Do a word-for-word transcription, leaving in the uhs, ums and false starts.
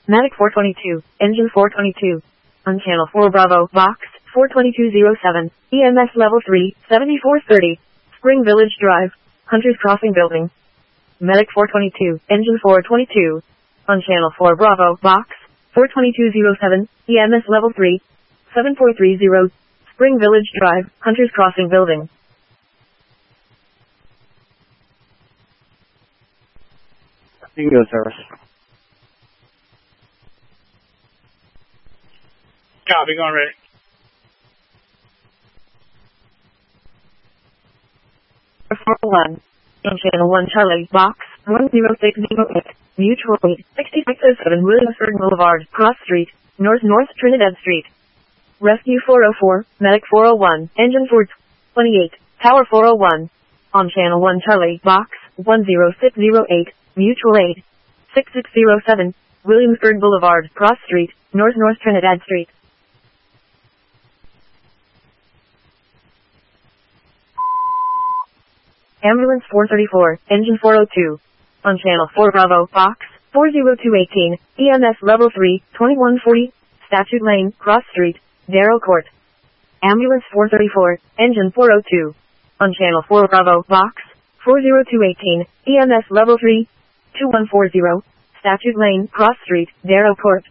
Medic four twenty-two, engine four twenty-two. On channel four Bravo, box four twenty-two oh seven, E M S level three, seventy-four thirty. Spring Village Drive, Hunters Crossing Building. Medic four twenty-two, engine four twenty-two. On channel four Bravo, box four twenty-two oh seven, E M S level three, seven four three zero. Spring Village Drive, Hunters Crossing Building. Bingo service. Copy, going ready. four one. On channel one Charlie, box one zero six zero eight. Mutual eight, sixty-six oh seven Williamsburg Boulevard, Cross Street, North North Trinidad Street. Rescue four oh four, Medic four oh one, Engine four twenty-eight, Tower four oh one. On channel one Charlie, box one zero six zero eight, Mutual eight, sixty-six oh seven, Williamsburg Boulevard, Cross Street, North North Trinidad Street. Ambulance four thirty-four, Engine four oh two. On channel four Bravo, box four oh two eighteen, E M S level three, twenty-one forty, Statute Lane, Cross Street, Darrow Court. Ambulance four thirty-four, Engine four oh two. On channel four Bravo, box four oh two eighteen, E M S level three, twenty-one forty, Statute Lane, Cross Street, Darrow Court.